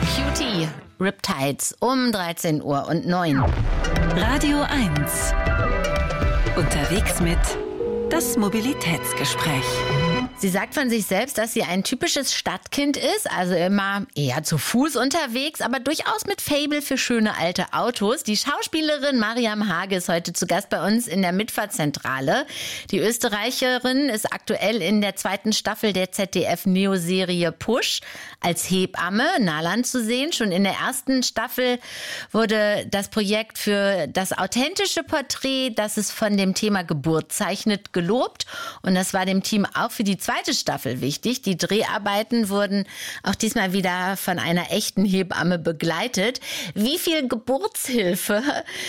Cutie, Riptides um 13:09 Uhr. Radio 1. Unterwegs mit das Mobilitätsgespräch. Sie sagt von sich selbst, dass sie ein typisches Stadtkind ist, also immer eher zu Fuß unterwegs, aber durchaus mit Faible für schöne alte Autos. Die Schauspielerin Mariam Hage ist heute zu Gast bei uns in der Mitfahrzentrale. Die Österreicherin ist aktuell in der 2. Staffel der ZDF-Neo-Serie Push als Hebamme Nahland zu sehen. Schon in der 1. Staffel wurde das Projekt für das authentische Porträt, das es von dem Thema Geburt zeichnet, gelobt. Und das war dem Team auch für die 2. Staffel wichtig. Die Dreharbeiten wurden auch diesmal wieder von einer echten Hebamme begleitet. Wie viel Geburtshilfe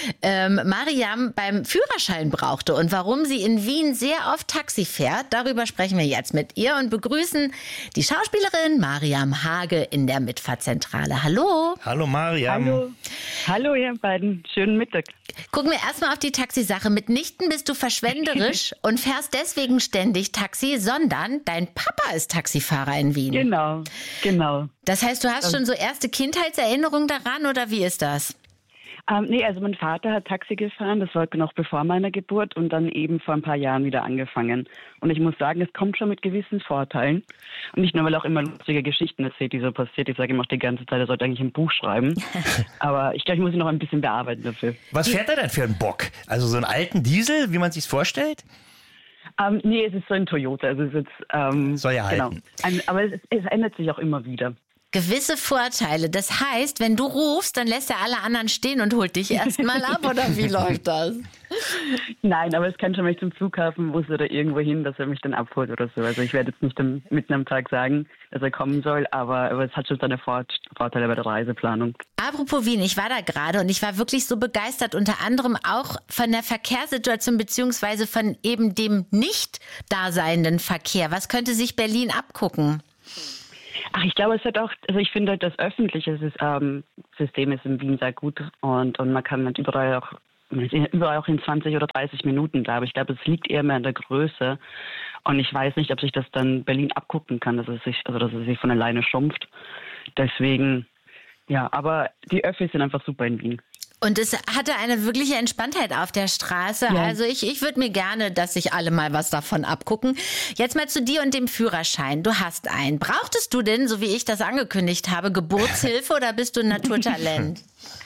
Mariam beim Führerschein brauchte und warum sie in Wien sehr oft Taxi fährt, darüber sprechen wir jetzt mit ihr und begrüßen die Schauspielerin Mariam Hage in der Mitfahrzentrale. Hallo. Hallo Mariam. Hallo. Hallo ihr beiden. Schönen Mittag. Gucken wir erstmal auf die Taxisache. Mitnichten bist du verschwenderisch und fährst deswegen ständig Taxi, sondern dein Papa ist Taxifahrer in Wien. Genau. Das heißt, du hast schon so erste Kindheitserinnerungen daran oder wie ist das? Nee, also mein Vater hat Taxi gefahren, das war noch bevor meiner Geburt und dann eben vor ein paar Jahren wieder angefangen. Und ich muss sagen, es kommt schon mit gewissen Vorteilen. Und nicht nur, weil er auch immer lustige Geschichten erzählt, die so passiert. Ich sage ihm auch die ganze Zeit, er sollte eigentlich ein Buch schreiben. Aber ich glaube, ich muss ihn noch ein bisschen bearbeiten dafür. Was fährt er denn für einen Bock? Also so einen alten Diesel, wie man sich's vorstellt? Nee, es ist so ein Toyota. Also es ist jetzt, soll ja halten. Aber es ändert sich auch immer wieder. Gewisse Vorteile. Das heißt, wenn du rufst, dann lässt er alle anderen stehen und holt dich erstmal ab, oder wie läuft das? Nein, aber es kann schon, wenn ich zum Flughafen muss oder irgendwo hin, dass er mich dann abholt oder so. Also ich werde jetzt nicht mitten am Tag sagen, dass er kommen soll, aber es hat schon seine Vorteile bei der Reiseplanung. Apropos Wien, ich war da gerade und ich war wirklich so begeistert, unter anderem auch von der Verkehrssituation beziehungsweise von eben dem nicht daseinenden Verkehr. Was könnte sich Berlin abgucken? Ach, ich glaube, es hat auch, also ich finde halt, das öffentliche System ist in Wien sehr gut und man kann halt überall auch in 20 oder 30 Minuten da. Aber ich glaube, es liegt eher mehr an der Größe. Und ich weiß nicht, ob sich das dann Berlin abgucken kann, dass es sich von alleine schrumpft. Deswegen, ja, aber die Öffis sind einfach super in Wien. Und es hatte eine wirkliche Entspanntheit auf der Straße. Ja. Also ich würde mir gerne, dass sich alle mal was davon abgucken. Jetzt mal zu dir und dem Führerschein. Du hast einen. Brauchtest du denn, so wie ich das angekündigt habe, Geburtshilfe oder bist du ein Naturtalent?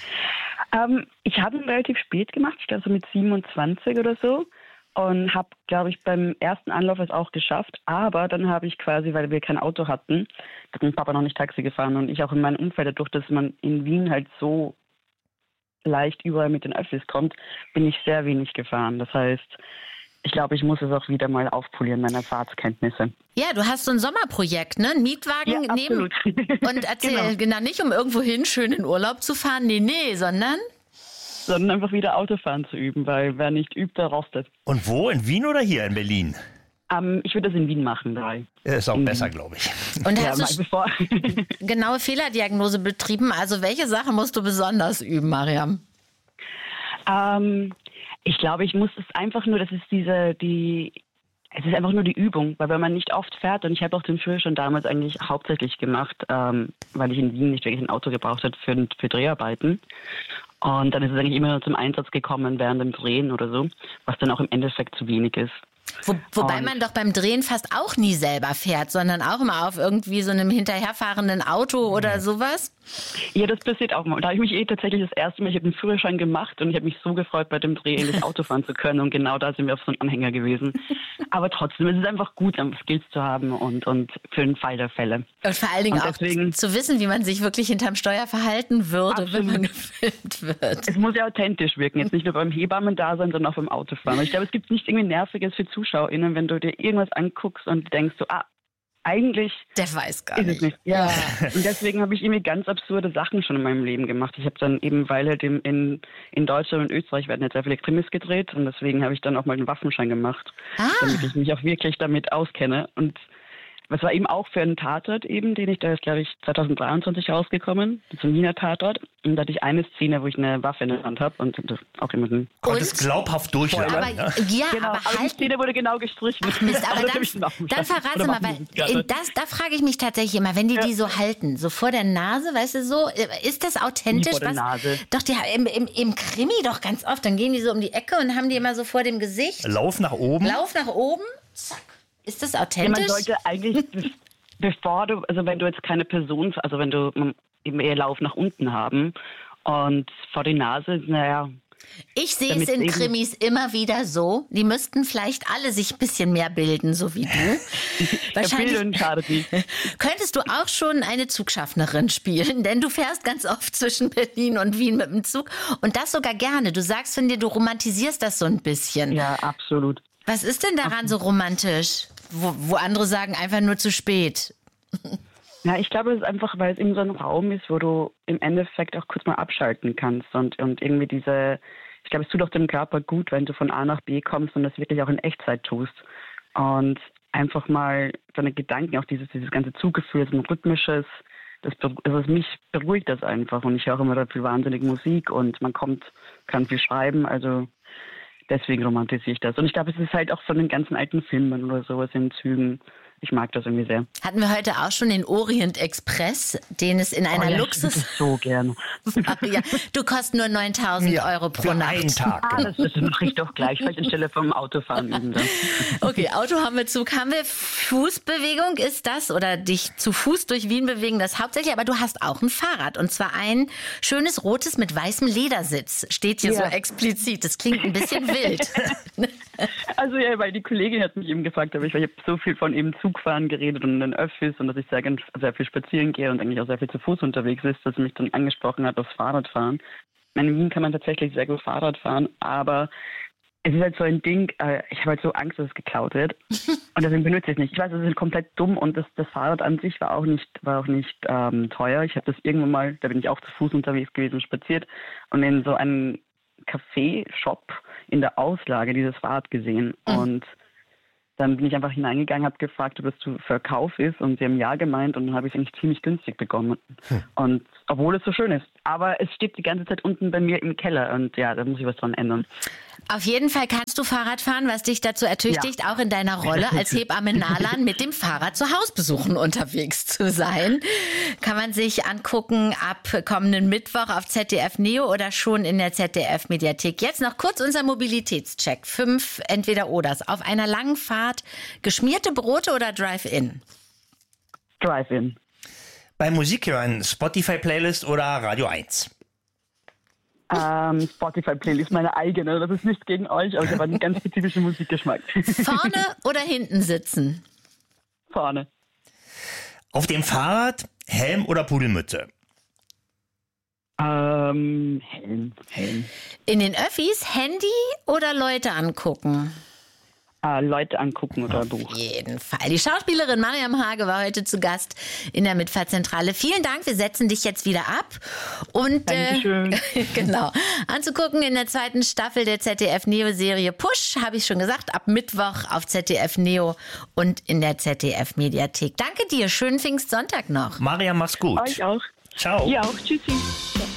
Ich habe ihn relativ spät gemacht, ich glaube so mit 27 oder so. Und habe, glaube ich, beim ersten Anlauf es auch geschafft. Aber dann habe ich quasi, weil wir kein Auto hatten, hat mein Papa noch nicht Taxi gefahren. Und ich auch in meinem Umfeld, dadurch, dass man in Wien halt so leicht überall mit den Öffis kommt, bin ich sehr wenig gefahren. Das heißt, ich glaube, ich muss es auch wieder mal aufpolieren, meine Fahrtskenntnisse. Ja, du hast so ein Sommerprojekt, ne? Ein Mietwagen nehmen. Und erzähl, genau, nicht um irgendwo hin schön in Urlaub zu fahren, nee, sondern einfach wieder Autofahren zu üben, weil wer nicht übt, der rostet. Und wo? In Wien oder hier in Berlin? Ich würde das in Wien machen. Ist auch besser, glaube ich. Und hast du genaue Fehlerdiagnose betrieben? Also welche Sache musst du besonders üben, Mariam? Ich glaube, ich muss es einfach nur, es ist einfach nur die Übung, weil wenn man nicht oft fährt, und ich habe auch den Führerschein damals eigentlich hauptsächlich gemacht, weil ich in Wien nicht wirklich ein Auto gebraucht habe für Dreharbeiten. Und dann ist es eigentlich immer nur zum Einsatz gekommen während dem Drehen oder so, was dann auch im Endeffekt zu wenig ist. Wobei man doch beim Drehen fast auch nie selber fährt, sondern auch immer auf irgendwie so einem hinterherfahrenden Auto oder sowas? Ja, das passiert auch mal. Da habe ich mich tatsächlich das erste Mal, ich habe den Führerschein gemacht und ich habe mich so gefreut, bei dem Dreh endlich Auto fahren zu können. Und genau da sind wir auf so einem Anhänger gewesen. Aber trotzdem, es ist einfach gut, Skills zu haben und für den Fall der Fälle. Und vor allen Dingen auch zu wissen, wie man sich wirklich hinterm Steuer verhalten würde, absolut, wenn man gefilmt wird. Es muss ja authentisch wirken, jetzt nicht nur beim Hebammen da sein, sondern auch beim Autofahren. Ich glaube, es gibt nichts irgendwie Nerviges für ZuschauerInnen, wenn du dir irgendwas anguckst und denkst so, eigentlich der weiß gar nicht. Ja. Und deswegen habe ich irgendwie ganz absurde Sachen schon in meinem Leben gemacht. Ich habe dann eben, weil halt in Deutschland und Österreich werden jetzt sehr viele Krimis gedreht und deswegen habe ich dann auch mal einen Waffenschein gemacht, damit ich mich auch wirklich damit auskenne. Und Was war eben auch für einen Tatort eben, der ist, glaube ich, 2023 rausgekommen. Das ist ein Wiener Tatort. Und da hatte ich eine Szene, wo ich eine Waffe in der Hand habe und das auch jemanden... Konntest glaubhaft durchhalten. Aber, Ne? ja, Genau, aber die halt... Szene wurde genau gestrichen. Ach Mist, aber dann verrat's mal, weil da frage ich mich tatsächlich immer, wenn die so halten, so vor der Nase, weißt du so, ist das authentisch? Vor der Nase. Doch, im Krimi doch ganz oft, dann gehen die so um die Ecke und haben die immer so vor dem Gesicht. Lauf nach oben. Lauf nach oben, zack. Ist das Ja, authentisch? man sollte eigentlich, wenn du jetzt keine Person, also wenn du eben eher Lauf nach unten haben und vor die Nase, naja. Ich sehe es in Krimis immer wieder so. Die müssten vielleicht alle sich ein bisschen mehr bilden, so wie du. Wahrscheinlich schadet nicht. Könntest du auch schon eine Zugschaffnerin spielen, denn du fährst ganz oft zwischen Berlin und Wien mit dem Zug und das sogar gerne. Du sagst von dir, du romantisierst das so ein bisschen. Ja, absolut. Was ist denn daran so romantisch, wo andere sagen, einfach nur zu spät? Ja, ich glaube, es ist einfach, weil es eben so ein Raum ist, wo du im Endeffekt auch kurz mal abschalten kannst und irgendwie ich glaube, es tut auch dem Körper gut, wenn du von A nach B kommst und das wirklich auch in Echtzeit tust. Und einfach mal deine Gedanken, auch dieses ganze Zuggefühl, so ein rhythmisches, mich beruhigt das einfach und ich höre immer da viel wahnsinnige Musik und kann viel schreiben, also deswegen romantisiere ich das. Und ich glaube, es ist halt auch von den ganzen alten Filmen oder sowas in Zügen. Ich mag das irgendwie sehr. Hatten wir heute auch schon den Orient Express, den es in einer Luxus... Ich so gerne. Ja, du kostet nur 9.000 Euro pro Nacht. Einen Tag. Das mache ich doch gleich, weil ich anstelle vom Autofahren üben dann. Okay, Auto haben wir, Zug haben wir. Fußbewegung ist das oder dich zu Fuß durch Wien bewegen, das hauptsächlich. Aber du hast auch ein Fahrrad und zwar ein schönes rotes mit weißem Ledersitz. Steht hier so explizit. Das klingt ein bisschen wild. Also ja, weil die Kollegin hat mich eben gefragt, aber ich habe so viel von eben Zugfahren geredet und den Öffis und dass ich sehr viel spazieren gehe und eigentlich auch sehr viel zu Fuß unterwegs ist, dass sie mich dann angesprochen hat aufs Fahrradfahren. In Wien kann man tatsächlich sehr gut Fahrrad fahren, aber es ist halt so ein Ding, ich habe halt so Angst, dass es geklaut wird und deswegen benutze ich es nicht. Ich weiß, es ist komplett dumm und das Fahrrad an sich war auch nicht teuer. Ich habe das irgendwann mal, da bin ich auch zu Fuß unterwegs gewesen, spaziert und in so einem Café-Shop in der Auslage dieses Fahrrad gesehen und dann bin ich einfach hineingegangen, habe gefragt, ob es zu Verkauf ist und sie haben ja gemeint und dann habe ich es eigentlich ziemlich günstig bekommen. Und obwohl es so schön ist. Aber es steht die ganze Zeit unten bei mir im Keller und ja, da muss ich was dran ändern. Auf jeden Fall kannst du Fahrrad fahren, was dich dazu ertüchtigt, auch in deiner Rolle als Hebamme Nahlan mit dem Fahrrad zu Hausbesuchen unterwegs zu sein. Kann man sich angucken ab kommenden Mittwoch auf ZDF Neo oder schon in der ZDF-Mediathek. Jetzt noch kurz unser Mobilitätscheck. 5 Entweder-Oders. Auf einer langen Fahrt geschmierte Brote oder Drive-In? Drive-In. Bei Musik hören, Spotify-Playlist oder Radio 1? Spotify-Playlist, meine eigene. Das ist nichts gegen euch, aber ich habe einen ganz spezifischen Musikgeschmack. Vorne oder hinten sitzen? Vorne. Auf dem Fahrrad, Helm oder Pudelmütze? Helm. In den Öffis, Handy oder Leute angucken? Leute angucken oder Buch. Auf jeden Fall. Die Schauspielerin Mariam Hage war heute zu Gast in der Mitfahrzentrale. Vielen Dank, wir setzen dich jetzt wieder ab. Und Dankeschön. Genau, anzugucken in der 2. Staffel der ZDF-Neo-Serie Push, habe ich schon gesagt, ab Mittwoch auf ZDF Neo und in der ZDF-Mediathek. Danke dir, schönen Pfingstsonntag noch. Mariam, mach's gut. Euch auch. Ciao. Ihr auch. Tschüssi.